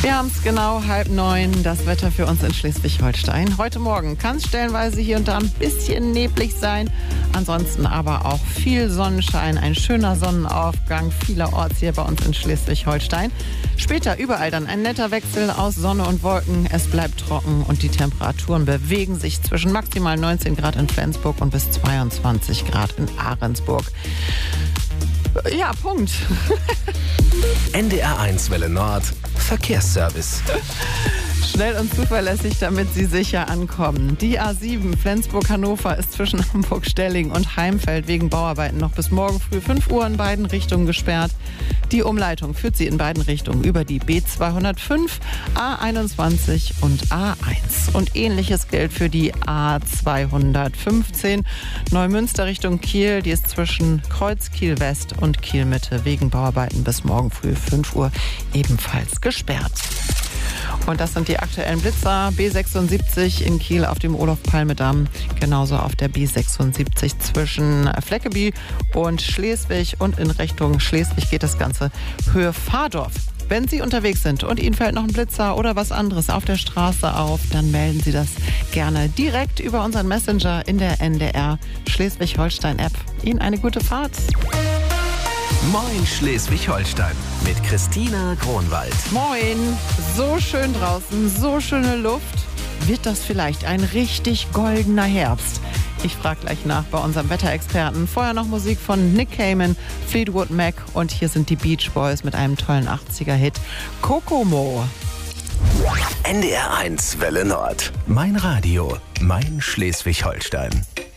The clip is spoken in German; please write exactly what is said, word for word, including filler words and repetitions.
Wir haben es genau halb neun, das Wetter für uns in Schleswig-Holstein. Heute Morgen kann es stellenweise hier und da ein bisschen neblig sein. Ansonsten aber auch viel Sonnenschein, ein schöner Sonnenaufgang vielerorts hier bei uns in Schleswig-Holstein. Später überall dann ein netter Wechsel aus Sonne und Wolken. Es bleibt trocken und die Temperaturen bewegen sich zwischen maximal neunzehn Grad in Flensburg und bis zweiundzwanzig Grad in Ahrensburg. Ja, Punkt. N D R eins Welle Nord, Verkehrsservice. Schnell und zuverlässig, damit Sie sicher ankommen. Die A sieben Flensburg-Hannover ist zwischen Hamburg-Stelling und Heimfeld wegen Bauarbeiten noch bis morgen früh fünf Uhr in beiden Richtungen gesperrt. Die Umleitung führt Sie in beiden Richtungen über die B zweihundertfünf, A einundzwanzig und A eins. Und Ähnliches gilt für die A zweihundertfünfzehn Neumünster Richtung Kiel. Die ist zwischen Kreuz Kiel West und Kiel Mitte wegen Bauarbeiten bis morgen früh fünf Uhr ebenfalls gesperrt. Und das sind die aktuellen Blitzer. B sechsundsiebzig in Kiel auf dem Olof-Palme-Damm. Genauso auf der B sechsundsiebzig zwischen Fleckeby und Schleswig. Und in Richtung Schleswig geht das Ganze Höhe Fahrdorf. Wenn Sie unterwegs sind und Ihnen fällt noch ein Blitzer oder was anderes auf der Straße auf, dann melden Sie das gerne direkt über unseren Messenger in der N D R Schleswig-Holstein-App. Ihnen eine gute Fahrt. Moin Schleswig-Holstein mit Christina Kronwald. Moin, so schön draußen, so schöne Luft. Wird das vielleicht ein richtig goldener Herbst? Ich frage gleich nach bei unserem Wetterexperten. Vorher noch Musik von Nick Cayman, Fleetwood Mac und hier sind die Beach Boys mit einem tollen achtziger-Hit Kokomo. N D R eins Welle Nord. Mein Radio, mein Schleswig-Holstein.